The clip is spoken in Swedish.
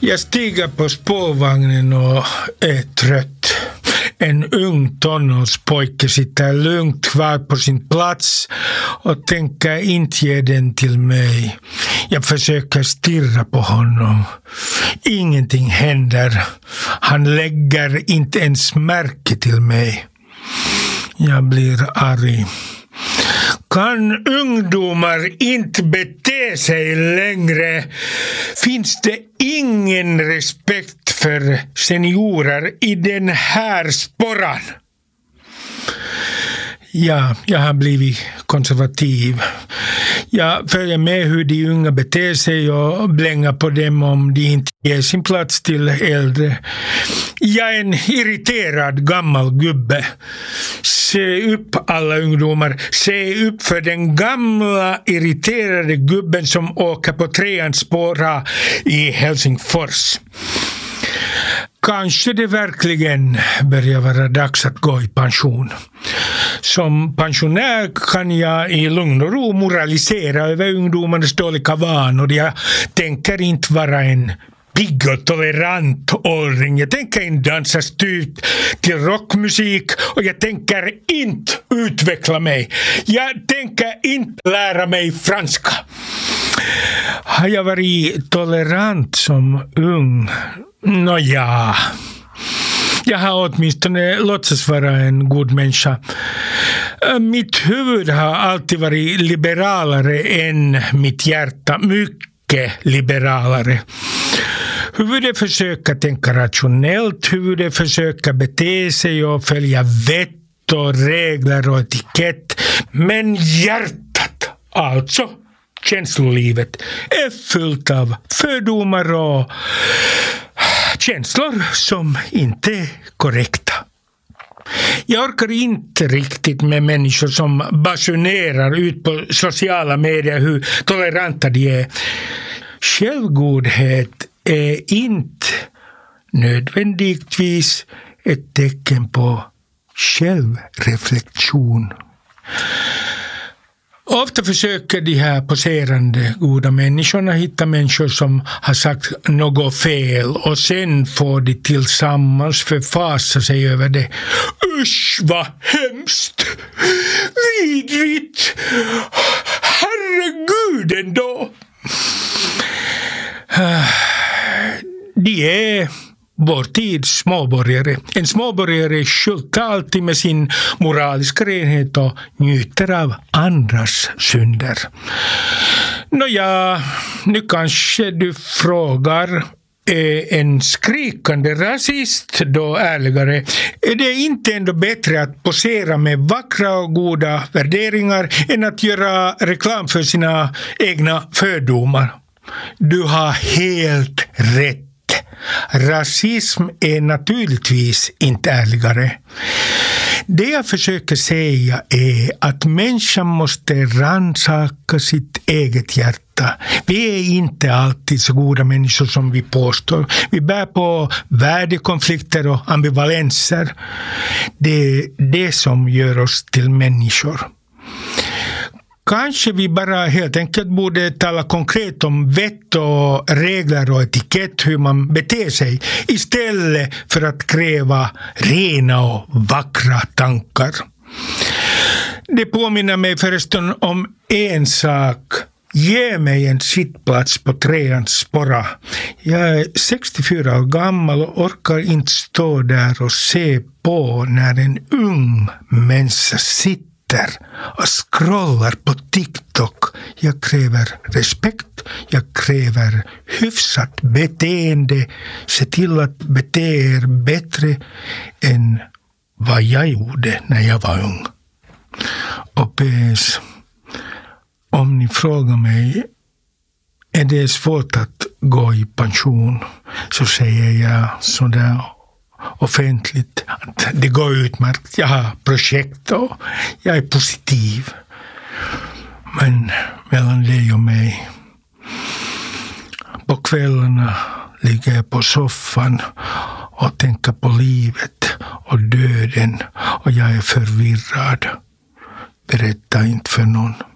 Jag stiger på spårvagnen och är trött. En ung tonårspojke sitter lugnt kvar på sin plats och tänker inte ge den till mig. Jag försöker stirra på honom. Ingenting händer. Han lägger inte ens märke till mig. Jag blir arg. Kan ungdomar inte bete sig längre? Finns det ingen respekt för seniorer i den här sporran? Ja, jag har blivit konservativ. Jag följer med hur de unga beter sig och blänger på dem om de inte ger sin plats till äldre. Jag är en irriterad gammal gubbe. Se upp alla ungdomar. Se upp för den gamla irriterade gubben som åker på 3:ans spåra i Helsingfors. Kanske det verkligen börjar vara dags att gå i pension. Som pensionär kan jag i lugn och ro moralisera över ungdomarnas dåliga vanor. Jag tänker inte vara en pigg och tolerant åldring. Jag tänker inte dansa styrt till rockmusik och jag tänker inte utveckla mig. Jag tänker inte lära mig franska. Har jag varit tolerant som ung? Nåja, jag har åtminstone låtsats vara en god människa. Mitt huvud har alltid varit liberalare än mitt hjärta, mycket liberalare. Huvudet försöker tänka rationellt, huvudet försöker bete sig och följa vett och regler och etikett. Men hjärtat, alltså känslolivet, är fullt av fördomar och känslor som inte är korrekta. Jag orkar inte riktigt med människor som basunerar ut på sociala medier hur toleranta de är. Självgodhet är inte nödvändigtvis ett tecken på självreflektion. Ofta försöker de här poserande goda människorna hitta människor som har sagt något fel och sen får de tillsammans förfasa sig över det. Usch, vad hemskt! Vidrigt! Herregud ändå! De är vår tids småborgare. En småborgare skyltar alltid med sin moraliska renhet och njuter av andras synder. Nåja, nu kanske du frågar, är en skrikande rasist då ärligare? Är det inte ändå bättre att posera med vackra och goda värderingar än att göra reklam för sina egna fördomar? Du har helt rätt. Rasism är naturligtvis inte ärligare. Det jag försöker säga är att människan måste rannsaka sitt eget hjärta. Vi är inte alltid så goda människor som vi påstår. Vi bär på värdekonflikter och ambivalenser. Det är det som gör oss till människor. Kanske vi bara helt enkelt borde tala konkret om vett och regler och etikett, hur man beter sig, istället för att kräva rena och vackra tankar. Det påminner mig förresten om en sak. Ge mig en sittplats på 3:ans spåra. Jag är 64 år gammal och orkar inte stå där och se på när en ung människa sitter och scrollar på TikTok. Jag kräver respekt, jag kräver hyfsat beteende. Se till att bete er bättre än vad jag gjorde när jag var ung. Och PS, om ni frågar mig, är det svårt att gå i pension, så säger jag sådär offentligt att det går utmärkt. Jag har projekt och jag är positiv. Men mellan dig och mig, på kvällarna ligger jag på soffan och tänker på livet och döden och jag är förvirrad. Berätta inte för någon.